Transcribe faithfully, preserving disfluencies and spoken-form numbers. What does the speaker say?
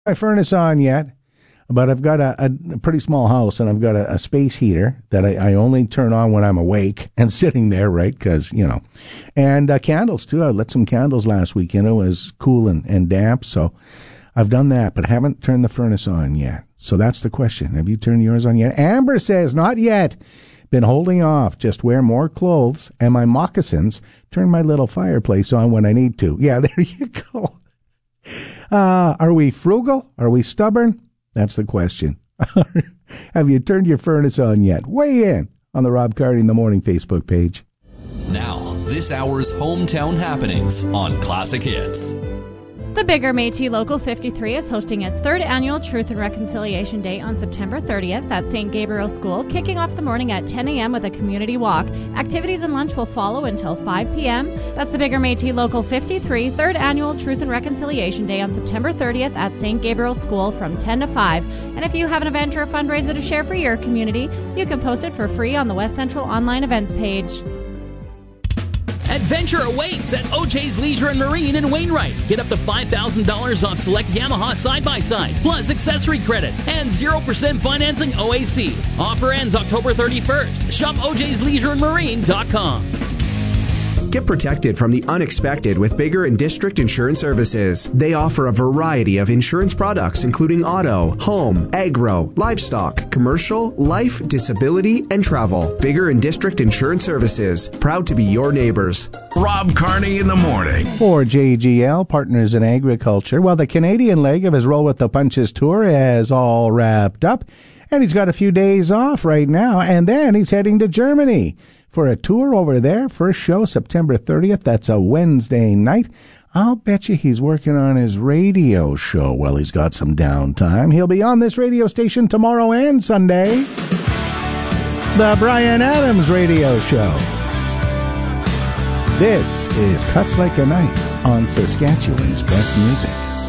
My furnace on yet, but I've got a, a pretty small house, and I've got a, a space heater that I, I only turn on when I'm awake and sitting there, right? Because, you know. And uh, candles, too. I lit some candles last weekend. It was cool and, and damp, so I've done that, but haven't turned the furnace on yet. So that's the question. Have you turned yours on yet? Amber says, not yet. Been holding off. Just wear more clothes and my moccasins. Turn my little fireplace on when I need to. Yeah, there you go. Uh, are we frugal? Are we stubborn? That's the question. Have you turned your furnace on yet? Weigh in on the Rob Carney in the Morning Facebook page. Now, this hour's hometown happenings on Classic Hits. The Bigger Métis Local fifty-three is hosting its third annual Truth and Reconciliation Day on September thirtieth at Saint Gabriel School, kicking off the morning at ten a.m. with a community walk. Activities and lunch will follow until five p.m. That's the Bigger Métis Local fifty-three, third annual Truth and Reconciliation Day on September thirtieth at Saint Gabriel School from ten to five. And if you have an event or a fundraiser to share for your community, you can post it for free on the West Central Online Events page. Adventure awaits at O J's Leisure and Marine in Wainwright. Get up to five thousand dollars off select Yamaha side-by-sides, plus accessory credits, and zero percent financing O A C. Offer ends October thirty-first. Shop O J's Leisure and Marine dot com. Get protected from the unexpected with Bigger and District Insurance Services. They offer a variety of insurance products, including auto, home, agro, livestock, commercial, life, disability, and travel. Bigger and District Insurance Services. Proud to be your neighbors. Rob Carney in the Morning. For J G L, Partners in Agriculture. Well, the Canadian leg of his Roll with the Punches tour is all wrapped up, and he's got a few days off right now, and then he's heading to Germany for a tour over there. First show September thirtieth. That's a Wednesday night. I'll bet you he's working on his radio show while he's got some downtime. He'll be on this radio station tomorrow and Sunday. The Bryan Adams Radio Show. This is Cuts Like a Knife on Saskatchewan's Best Music.